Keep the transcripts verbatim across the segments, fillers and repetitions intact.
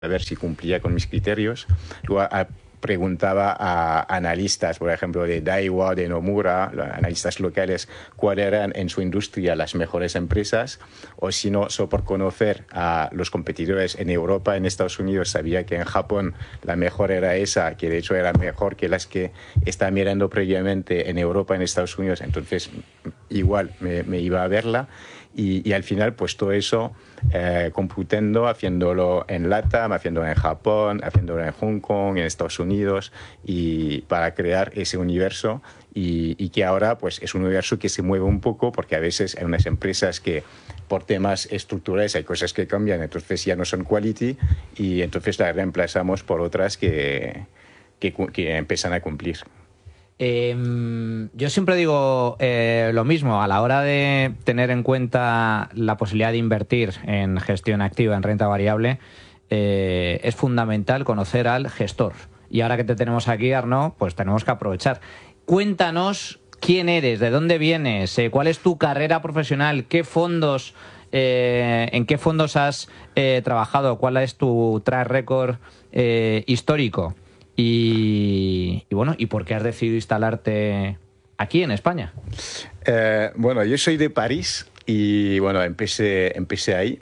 a ver si cumplía con mis criterios. Luego a, preguntaba a analistas, por ejemplo, de Daiwa, de Nomura, analistas locales, cuáles eran en su industria las mejores empresas, o si no, solo por conocer a los competidores en Europa, en Estados Unidos, sabía que en Japón la mejor era esa, que de hecho era mejor que las que estaba mirando previamente en Europa, en Estados Unidos, entonces igual me, me iba a verla. Y, y al final, pues todo eso eh, computando, haciéndolo en LATAM, haciéndolo en Japón, haciéndolo en Hong Kong, en Estados Unidos, y para crear ese universo y, y que ahora pues es un universo que se mueve un poco porque a veces hay unas empresas que por temas estructurales hay cosas que cambian, entonces ya no son quality y entonces las reemplazamos por otras que, que, que empiezan a cumplir. Eh, yo siempre digo eh, lo mismo, a la hora de tener en cuenta la posibilidad de invertir en gestión activa, en renta variable, eh, es fundamental conocer al gestor. Y ahora que te tenemos aquí, Arnaud, pues tenemos que aprovechar. Cuéntanos quién eres, de dónde vienes, eh, cuál es tu carrera profesional, qué fondos, eh, en qué fondos has eh, trabajado, cuál es tu track record eh, histórico. Y, y bueno, ¿y por qué has decidido instalarte aquí en España? Eh, bueno, yo soy de París y bueno, empecé, empecé ahí.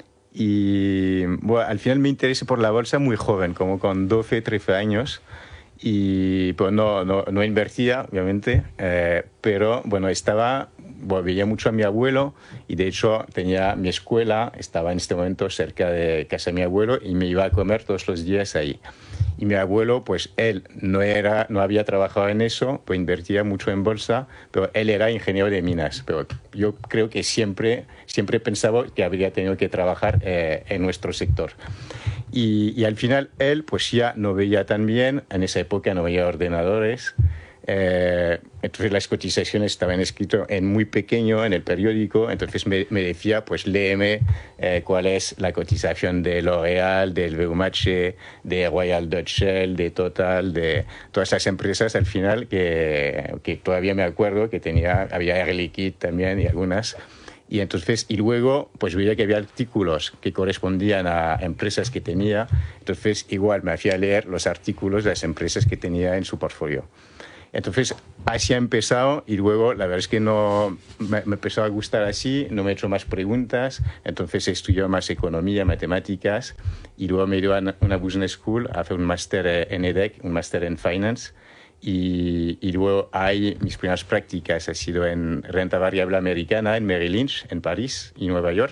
Y bueno, al final me interesé por la bolsa muy joven, como con doce, trece años. Y pues no, no, no invertía, obviamente, eh, pero bueno, estaba, bueno, veía mucho a mi abuelo y de hecho tenía mi escuela, estaba en este momento cerca de casa de mi abuelo y me iba a comer todos los días ahí. Y mi abuelo, pues él no, era, no había trabajado en eso, pues invertía mucho en bolsa, pero él era ingeniero de minas. Pero yo creo que siempre, siempre pensaba que habría tenido que trabajar eh, en nuestro sector. Y, y al final él pues ya no veía tan bien, en esa época no veía ordenadores, eh, entonces las cotizaciones estaban escritas en muy pequeño en el periódico, entonces me, me decía pues léeme eh, cuál es la cotización de L'Oréal, del V M H, de Royal Dutch Shell, de Total, de todas esas empresas al final que, que todavía me acuerdo que tenía, había Air Liquide también y algunas. Y entonces, y luego, pues veía que había artículos que correspondían a empresas que tenía. Entonces, igual me hacía leer los artículos de las empresas que tenía en su portfolio. Entonces, así ha empezado y luego, la verdad es que no me, me empezó a gustar así, no me he hecho más preguntas. Entonces, he estudiado más economía, matemáticas y luego me he ido a una business school a hacer un máster en E D E C, un máster en finance. Y, y luego hay mis primeras prácticas ha sido en renta variable americana en Merrill Lynch en París y Nueva York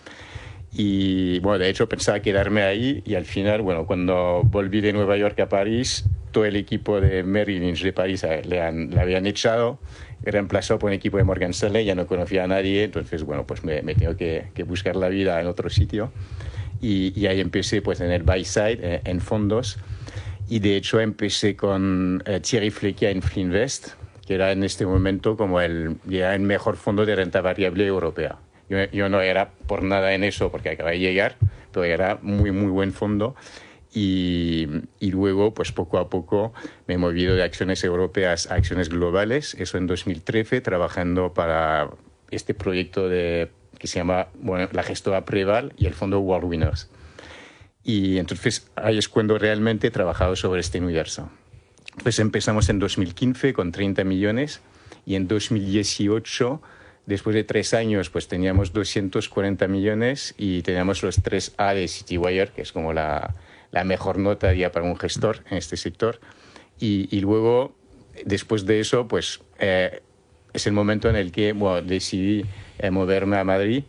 y bueno, de hecho pensaba quedarme ahí y al final, bueno, cuando volví de Nueva York a París, todo el equipo de Merrill Lynch de París le, han, le habían echado, reemplazado por un equipo de Morgan Stanley, ya no conocía a nadie, entonces bueno, pues me, me tengo que, que buscar la vida en otro sitio y, y ahí empecé pues en el buy side, en, en fondos. Y de hecho empecé con eh, Thierry Flequia en Flinvest, que era en este momento como el, ya el mejor fondo de renta variable europea. Yo, yo no era por nada en eso porque acababa de llegar, pero era muy, muy buen fondo. Y, y luego, pues poco a poco, me he movido de acciones europeas a acciones globales. Eso en dos mil trece, trabajando para este proyecto de, que se llama bueno, la gestora Preval y el fondo World Winners. Y entonces ahí es cuando realmente he trabajado sobre este universo. Pues empezamos en dos mil quince con treinta millones y en dos mil dieciocho, después de tres años, pues teníamos doscientos cuarenta millones y teníamos los tres A de Citywire, que es como la, la mejor nota ya para un gestor en este sector. Y, y luego, después de eso, pues eh, es el momento en el que bueno, decidí eh, moverme a Madrid.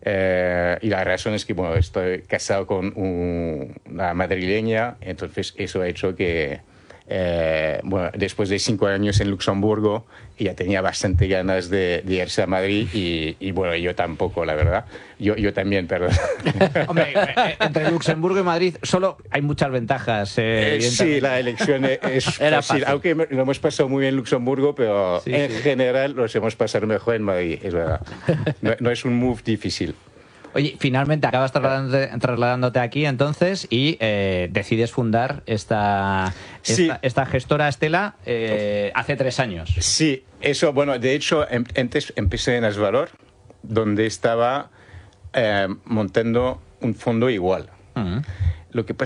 Eh, y la razón es que bueno, estoy casado con un, una madrileña, entonces eso ha hecho que eh, bueno, después de cinco años en Luxemburgo ya tenía bastante ganas de, de irse a Madrid y, y bueno, yo tampoco, la verdad. Yo, yo también, perdón. Hombre, entre Luxemburgo y Madrid solo hay muchas ventajas. Eh, eh, sí, la elección es fácil, fácil, aunque lo hemos pasado muy bien en Luxemburgo, pero sí, en sí. general los hemos pasado mejor en Madrid, es verdad. No, no es un move difícil. Oye, finalmente acabas trasladándote, trasladándote aquí entonces y eh, decides fundar esta, esta, sí. esta gestora Stella eh, hace tres años. Sí, eso, bueno, de hecho, antes empecé en Asvalor, donde estaba eh, montando un fondo igual. Uh-huh. Lo que pasa